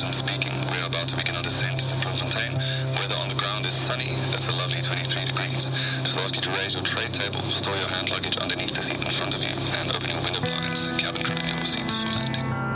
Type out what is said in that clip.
captain speaking. We're about to begin our descent to Bloemfontein. Weather on the ground is sunny. It's a lovely 23 degrees. Just ask you to raise your tray table, store your hand luggage underneath the